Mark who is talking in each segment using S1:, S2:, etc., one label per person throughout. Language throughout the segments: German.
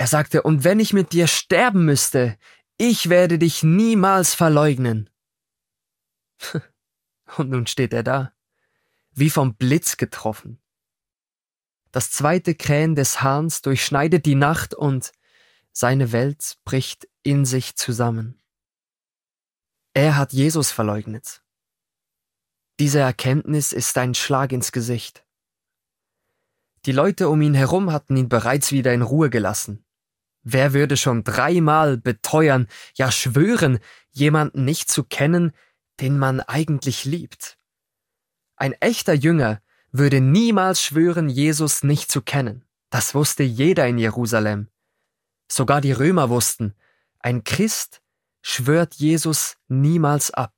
S1: Er sagte, und wenn ich mit dir sterben müsste, ich werde dich niemals verleugnen. Und nun steht er da, wie vom Blitz getroffen. Das zweite Krähen des Hahns durchschneidet die Nacht und seine Welt bricht in sich zusammen. Er hat Jesus verleugnet. Diese Erkenntnis ist ein Schlag ins Gesicht. Die Leute um ihn herum hatten ihn bereits wieder in Ruhe gelassen. Wer würde schon 3-mal beteuern, ja schwören, jemanden nicht zu kennen, den man eigentlich liebt? Ein echter Jünger würde niemals schwören, Jesus nicht zu kennen. Das wusste jeder in Jerusalem. Sogar die Römer wussten, ein Christ schwört Jesus niemals ab.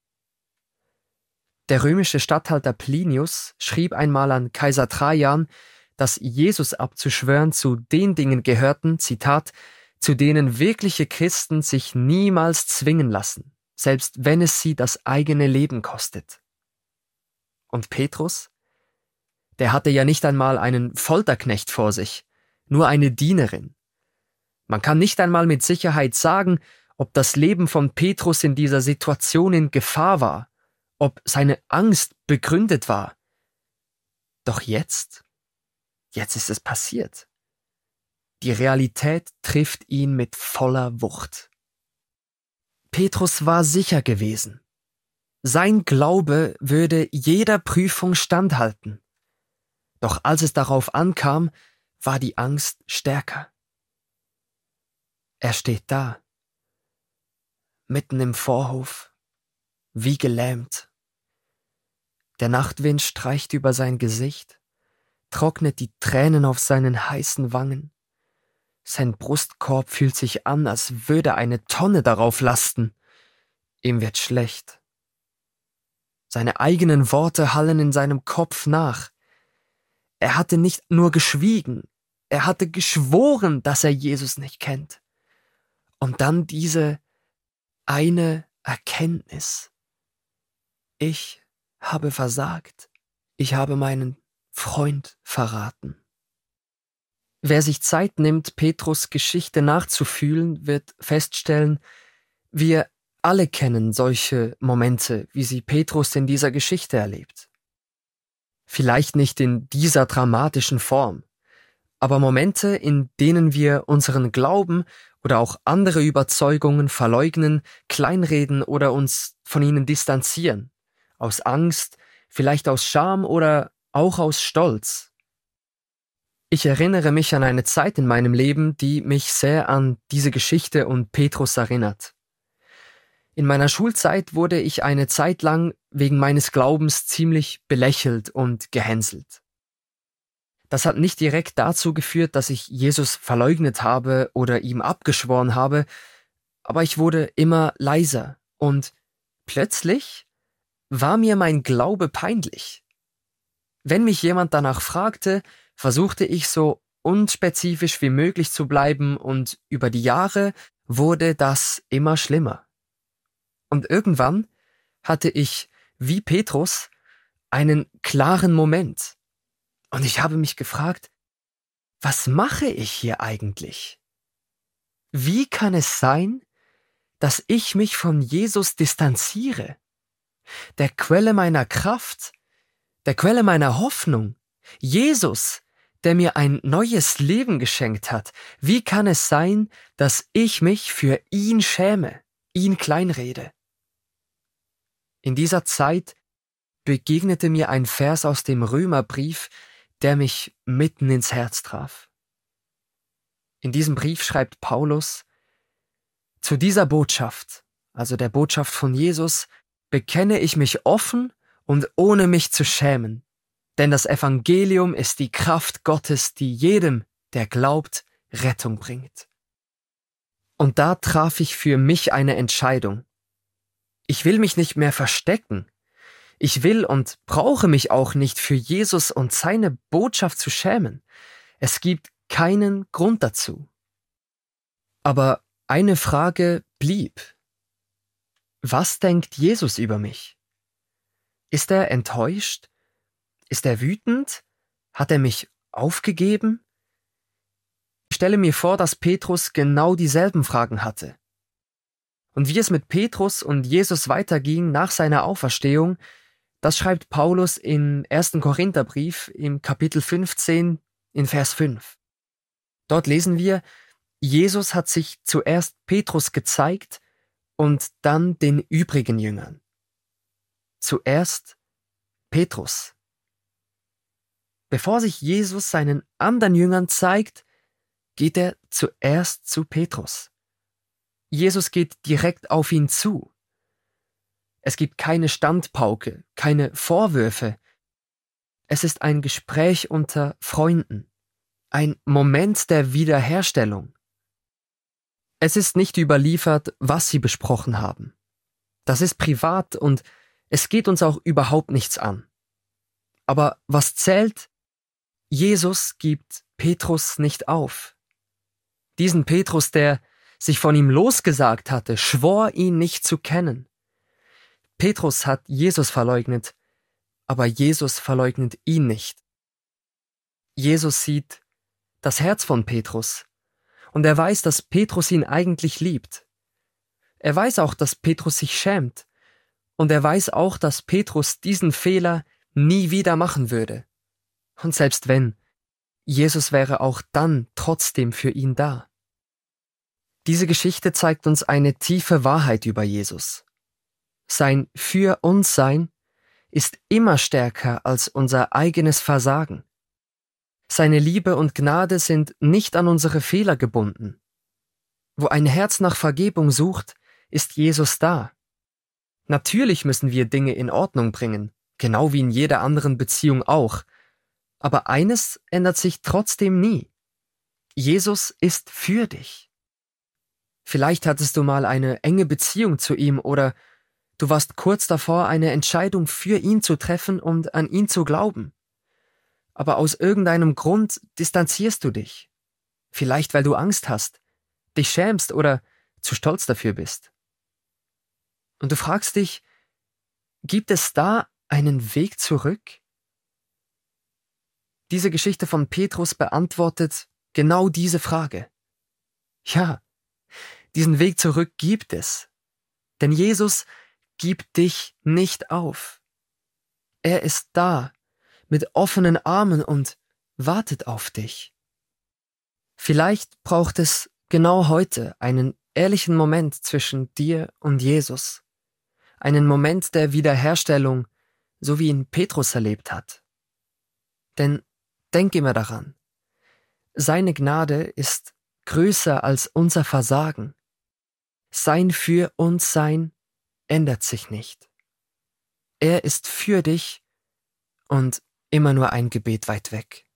S1: Der römische Statthalter Plinius schrieb einmal an Kaiser Trajan, dass Jesus abzuschwören zu den Dingen gehörten, Zitat, zu denen wirkliche Christen sich niemals zwingen lassen, selbst wenn es sie das eigene Leben kostet. Und Petrus? Der hatte ja nicht einmal einen Folterknecht vor sich, nur eine Dienerin. Man kann nicht einmal mit Sicherheit sagen, ob das Leben von Petrus in dieser Situation in Gefahr war, ob seine Angst begründet war. Doch jetzt ist es passiert. Die Realität trifft ihn mit voller Wucht. Petrus war sicher gewesen. Sein Glaube würde jeder Prüfung standhalten. Doch als es darauf ankam, war die Angst stärker. Er steht da, mitten im Vorhof, wie gelähmt. Der Nachtwind streicht über sein Gesicht, trocknet die Tränen auf seinen heißen Wangen. Sein Brustkorb fühlt sich an, als würde eine Tonne darauf lasten. Ihm wird schlecht. Seine eigenen Worte hallen in seinem Kopf nach. Er hatte nicht nur geschwiegen, er hatte geschworen, dass er Jesus nicht kennt. Und dann diese eine Erkenntnis. Ich habe versagt. Ich habe meinen Freund verraten. Wer sich Zeit nimmt, Petrus Geschichte nachzufühlen, wird feststellen, wir alle kennen solche Momente, wie sie Petrus in dieser Geschichte erlebt. Vielleicht nicht in dieser dramatischen Form, aber Momente, in denen wir unseren Glauben oder auch andere Überzeugungen verleugnen, kleinreden oder uns von ihnen distanzieren, aus Angst, vielleicht aus Scham oder auch aus Stolz. Ich erinnere mich an eine Zeit in meinem Leben, die mich sehr an diese Geschichte und Petrus erinnert. In meiner Schulzeit wurde ich eine Zeit lang wegen meines Glaubens ziemlich belächelt und gehänselt. Das hat nicht direkt dazu geführt, dass ich Jesus verleugnet habe oder ihm abgeschworen habe, aber ich wurde immer leiser und plötzlich war mir mein Glaube peinlich. Wenn mich jemand danach fragte, versuchte ich so unspezifisch wie möglich zu bleiben und über die Jahre wurde das immer schlimmer. Und irgendwann hatte ich, wie Petrus, einen klaren Moment. Und ich habe mich gefragt, was mache ich hier eigentlich? Wie kann es sein, dass ich mich von Jesus distanziere? Der Quelle meiner Kraft, der Quelle meiner Hoffnung, Jesus, der mir ein neues Leben geschenkt hat. Wie kann es sein, dass ich mich für ihn schäme, ihn kleinrede? In dieser Zeit begegnete mir ein Vers aus dem Römerbrief, der mich mitten ins Herz traf. In diesem Brief schreibt Paulus: Zu dieser Botschaft, also der Botschaft von Jesus, bekenne ich mich offen und ohne mich zu schämen, denn das Evangelium ist die Kraft Gottes, die jedem, der glaubt, Rettung bringt. Und da traf ich für mich eine Entscheidung. Ich will mich nicht mehr verstecken. Ich will und brauche mich auch nicht für Jesus und seine Botschaft zu schämen. Es gibt keinen Grund dazu. Aber eine Frage blieb. Was denkt Jesus über mich? Ist er enttäuscht? Ist er wütend? Hat er mich aufgegeben? stelle mir vor, dass Petrus genau dieselben Fragen hatte. Und wie es mit Petrus und Jesus weiterging nach seiner Auferstehung, das schreibt Paulus im 1. Korintherbrief im Kapitel 15 in Vers 5. Dort lesen wir, Jesus hat sich zuerst Petrus gezeigt und dann den übrigen Jüngern. Zuerst Petrus. Bevor sich Jesus seinen anderen Jüngern zeigt, geht er zuerst zu Petrus. Jesus geht direkt auf ihn zu. Es gibt keine Standpauke, keine Vorwürfe. Es ist ein Gespräch unter Freunden, ein Moment der Wiederherstellung. Es ist nicht überliefert, was sie besprochen haben. Das ist privat und es geht uns auch überhaupt nichts an. Aber was zählt? Jesus gibt Petrus nicht auf. Diesen Petrus, der sich von ihm losgesagt hatte, schwor ihn nicht zu kennen. Petrus hat Jesus verleugnet, aber Jesus verleugnet ihn nicht. Jesus sieht das Herz von Petrus und er weiß, dass Petrus ihn eigentlich liebt. Er weiß auch, dass Petrus sich schämt und er weiß auch, dass Petrus diesen Fehler nie wieder machen würde. Und selbst wenn, Jesus wäre auch dann trotzdem für ihn da. Diese Geschichte zeigt uns eine tiefe Wahrheit über Jesus. Sein Für uns Sein ist immer stärker als unser eigenes Versagen. Seine Liebe und Gnade sind nicht an unsere Fehler gebunden. Wo ein Herz nach Vergebung sucht, ist Jesus da. Natürlich müssen wir Dinge in Ordnung bringen, genau wie in jeder anderen Beziehung auch. Aber eines ändert sich trotzdem nie. Jesus ist für dich. Vielleicht hattest du mal eine enge Beziehung zu ihm oder du warst kurz davor, eine Entscheidung für ihn zu treffen und an ihn zu glauben. Aber aus irgendeinem Grund distanzierst du dich. Vielleicht, weil du Angst hast, dich schämst oder zu stolz dafür bist. Und du fragst dich, gibt es da einen Weg zurück? Diese Geschichte von Petrus beantwortet genau diese Frage. Ja, diesen Weg zurück gibt es. Denn Jesus gibt dich nicht auf. Er ist da, mit offenen Armen und wartet auf dich. Vielleicht braucht es genau heute einen ehrlichen Moment zwischen dir und Jesus. Einen Moment der Wiederherstellung, so wie ihn Petrus erlebt hat. Denn denk immer daran, seine Gnade ist größer als unser Versagen. Sein Für uns Sein ändert sich nicht. Er ist für dich und immer nur ein Gebet weit weg.